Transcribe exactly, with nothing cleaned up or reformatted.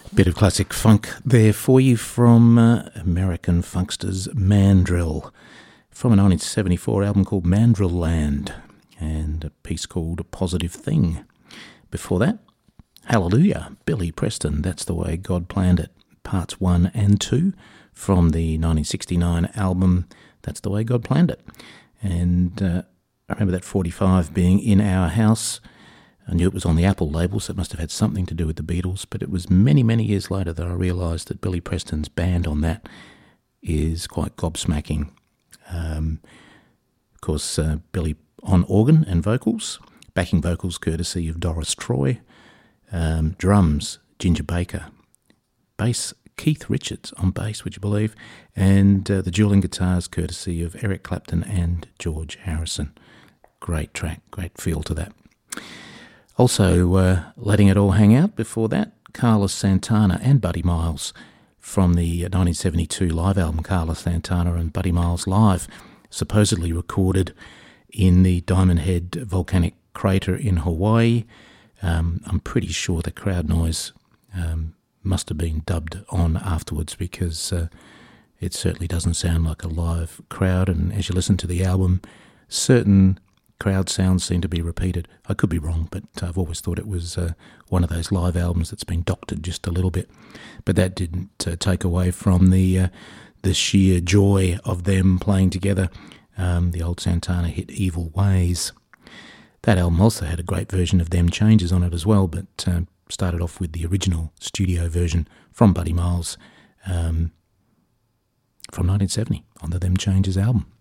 Bit of classic funk there for you from uh, American funksters Mandrill, from a nineteen seventy-four album called Mandrill Land, and a piece called A Positive Thing. Before that, Hallelujah, Billy Preston, That's the Way God Planned It, parts one and two, from the nineteen sixty-nine album That's the Way God Planned It. And uh, I remember that forty-five being in our house. I knew it was on the Apple label, so it must have had something to do with the Beatles, but it was many, many years later that I realised that Billy Preston's band on that is quite gobsmacking. Um, of course, uh, Billy on organ and vocals, backing vocals courtesy of Doris Troy, um, drums, Ginger Baker, bass, Keith Richards on bass, would you believe, and uh, the dueling guitars courtesy of Eric Clapton and George Harrison. Great track, great feel to that. Also, uh, letting it all hang out before that, Carlos Santana and Buddy Miles from the nineteen seventy-two live album Carlos Santana and Buddy Miles Live, supposedly recorded in the Diamond Head volcanic crater in Hawaii. Um, I'm pretty sure the crowd noise um, must have been dubbed on afterwards, because uh, it certainly doesn't sound like a live crowd, and as you listen to the album, certain crowd sounds seem to be repeated. I could be wrong, but I've always thought it was uh, one of those live albums that's been doctored just a little bit. But that didn't uh, take away from the uh, the sheer joy of them playing together. Um, the old Santana hit Evil Ways. That album also had a great version of Them Changes on it as well, but uh, started off with the original studio version from Buddy Miles um, from nineteen seventy on the Them Changes album.